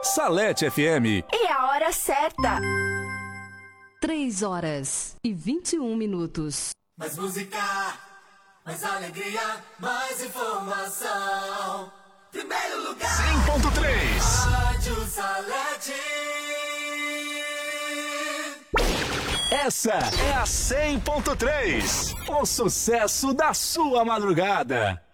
Salete FM. E a hora certa. 3h21. Mais música, mais alegria, mais informação. Primeiro lugar, 100.3. Rádio Salete. Essa é a 100.3. O sucesso da sua madrugada.